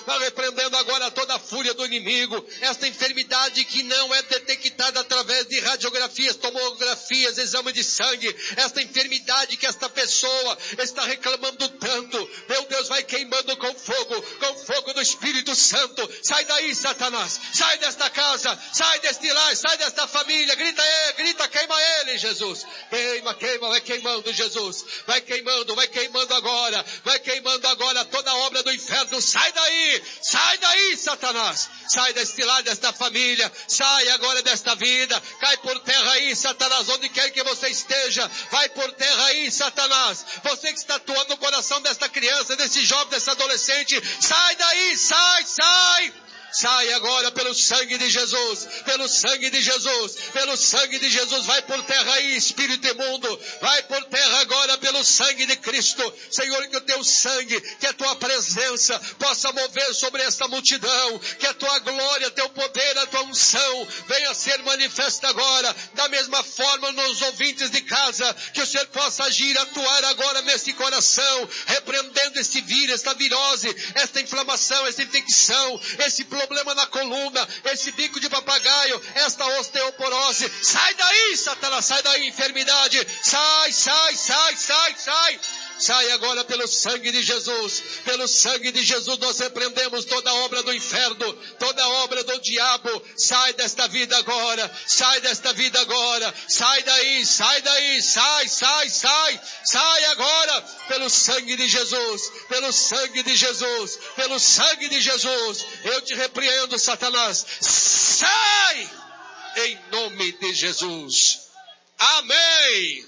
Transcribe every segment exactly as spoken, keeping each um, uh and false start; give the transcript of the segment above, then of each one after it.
Vai repreendendo agora toda a fúria do inimigo. Esta enfermidade que não é detectada através de radiografias, tomografias, exame de sangue. Esta enfermidade que esta pessoa está reclamando tanto. Meu Deus, vai queimando com fogo, com fogo do Espírito Santo. Sai daí, Satanás. Sai desta casa, sai deste lar, sai desta família. Grita, grita, queima ele, Jesus. Queima, queima, vai queimando, Jesus. Vai queimando, vai queimando agora. Vai queimando agora toda a obra do inferno. Sai daí. Sai daí, Satanás. Sai deste lado, desta família. Sai agora desta vida. Cai por terra aí, Satanás, onde quer que você esteja. Vai por terra aí, Satanás. Você que está atuando no coração desta criança, desse jovem, desse adolescente. Sai daí, sai, sai. Sai agora pelo sangue de Jesus, pelo sangue de Jesus, pelo sangue de Jesus, vai por terra aí, espírito imundo, vai por terra agora pelo sangue de Cristo. Senhor, que o teu sangue, que a tua presença possa mover sobre esta multidão, que a tua glória, teu poder, a tua unção venha ser manifesta agora, da mesma forma nos ouvintes de casa, que o Senhor possa agir, atuar agora nesse coração, repreendendo esse vírus, esta virose, esta inflamação, essa infecção, esse problema na coluna, esse bico de papagaio, esta osteoporose. Sai daí, Satanás, sai daí, enfermidade. Sai, sai, sai, sai, sai. Sai agora pelo sangue de Jesus. Pelo sangue de Jesus nós repreendemos toda obra do inferno, toda obra do diabo. Sai desta vida agora. Sai desta vida agora. Sai daí, sai daí, sai, sai, sai. Sai agora pelo sangue de Jesus. Pelo sangue de Jesus. Pelo sangue de Jesus. Eu te repreendo, Satanás. Sai! Em nome de Jesus. Amém.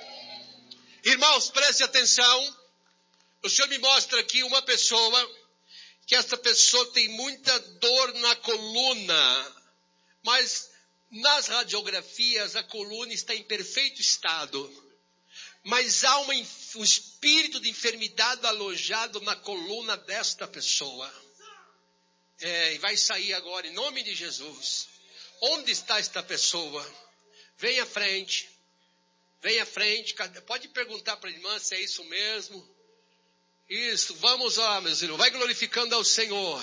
Irmãos, preste atenção. O Senhor me mostra aqui uma pessoa, que essa pessoa tem muita dor na coluna, mas nas radiografias a coluna está em perfeito estado. Mas há uma, um espírito de enfermidade alojado na coluna desta pessoa. É, e vai sair agora em nome de Jesus. Onde está esta pessoa? Vem à frente. Vem à frente, pode perguntar para a irmã se é isso mesmo. Isso, vamos lá, meus irmãos, vai glorificando ao Senhor.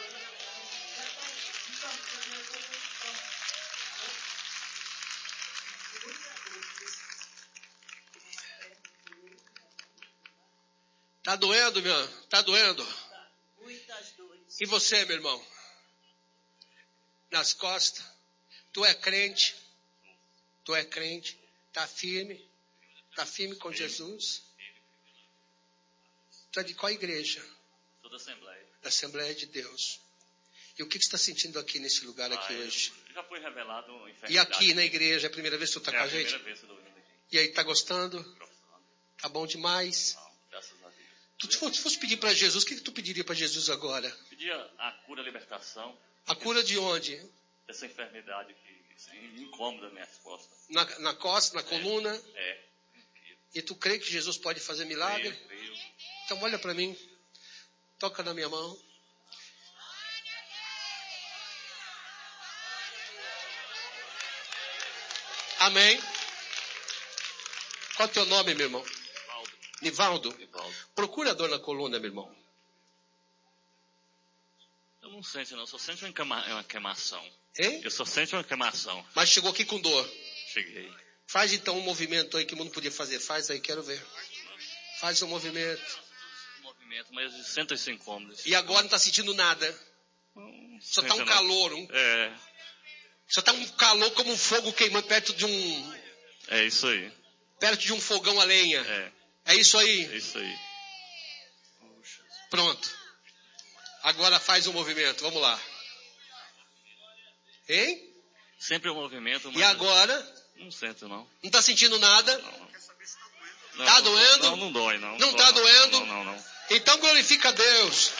Tá doendo, meu irmão? Tá doendo? Muitas dores. E você, meu irmão? Nas costas? Tu é crente? Tu é crente? Está firme? Está firme com Jesus? Tu é de qual igreja? Sou da Assembleia. Da Assembleia de Deus. E o que, que você está sentindo aqui nesse lugar aqui ah, hoje? Já foi revelado uma enfermidade. E aqui na igreja, é a primeira vez que tu está é com a, a gente? É a primeira vez que eu estou vindo aqui. E aí, está gostando? Está bom demais? Não, graças a Deus. Tu, se fosse, fosse pedir para Jesus, o que, que tu pediria para Jesus agora? Pedia a cura, a libertação. A cura de onde? Dessa enfermidade que assim, incômoda as minhas costas. Na, na costa, na é, coluna? É. E tu crê que Jesus pode fazer milagre? Creio, creio. Então olha para mim. Toca na minha mão. Amém. Qual é o teu nome, meu irmão? Nivaldo. Nivaldo. Nivaldo. Procura a dor na coluna, meu irmão. Eu não sinto, não. Eu só sinto uma, queima, uma queimação. Hein? Eu só sinto uma queimação. Mas chegou aqui com dor. Cheguei. Faz então um movimento aí que o mundo podia fazer. Faz aí, quero ver. Faz um movimento. Um movimento, mas de cento e cinco cômodos. E agora não está sentindo nada. Não, só está um calor. Um... É. Só está um calor como um fogo queimando perto de um... É isso aí. Perto de um fogão a lenha. É. É isso aí? É isso aí. Pronto. Agora faz um movimento. Vamos lá. Hein? Sempre o um movimento. Mas e agora? Não sinto, não. Não está sentindo nada? Não. Está doendo? Não, não dói, não. Não está doendo? Não, não, não, não. Então glorifica a Deus.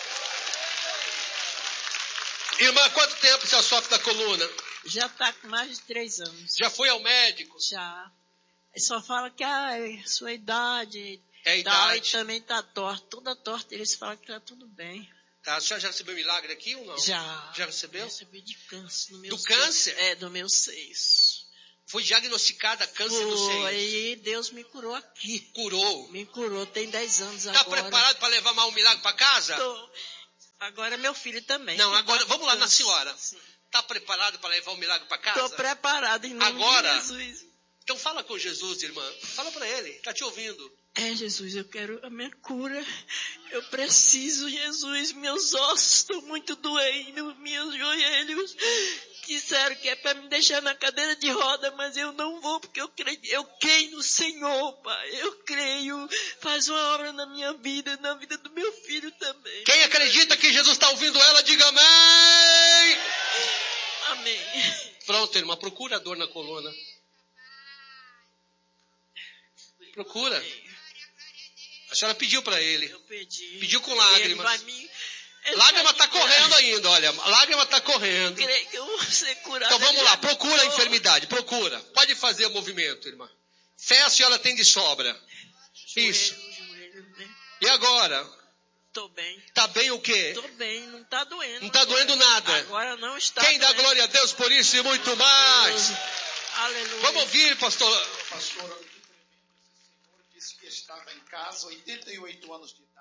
Irmã, quanto tempo você sofre da coluna? Já está com mais de três anos. Já foi ao médico? Já. Ele só fala que ah, é sua idade. É a idade. E também está torta. Toda torta, eles falam que está tudo bem. Tá, a senhora já recebeu milagre aqui ou não? Já. Já recebeu? Recebi de câncer no meu Do seio. câncer? É, do meu seio. Foi diagnosticada câncer do seio? Foi, e Deus me curou aqui. Curou? Me curou, tem dez anos tá agora. Está preparado para levar mais um milagre para casa? Tô. Agora meu filho também. Não, agora, vamos lá na Sim. senhora. Está preparado para levar o milagre para casa? Estou preparado em nome Agora, de Jesus. Então fala com Jesus, irmã. Fala para ele, está te ouvindo. É, Jesus, eu quero a minha cura. Eu preciso, Jesus. Meus ossos estão muito doendo, meus joelhos. Disseram que é para me deixar na cadeira de roda, mas eu não vou, porque eu creio, eu creio no Senhor, Pai. Eu creio. Faz uma obra na minha vida, na vida do meu filho também. Quem acredita que Jesus está ouvindo ela, diga amém. Amém. Pronto, irmã, procura a dor na coluna. Procura. A senhora pediu para ele. Eu pedi. Pediu com lágrimas. Ele vai me... Ele Lágrima vai está me correndo curar. ainda, olha. Lágrima está correndo. Creio que eu vou ser curado. Então vamos Ele lá, já procura a curou. enfermidade, procura. Pode fazer o movimento, irmã. Fé a senhora tem de sobra. Isso. Joelho, joelho, né? E agora? Tô bem. Tá bem o quê? Tô bem, não tá doendo. Não tá agora. doendo nada. Agora não está Quem dá doendo. glória a Deus por isso e muito mais? Aleluia. Vamos ouvir, pastor. Pastor, disse que estava em casa, oitenta e oito anos de idade.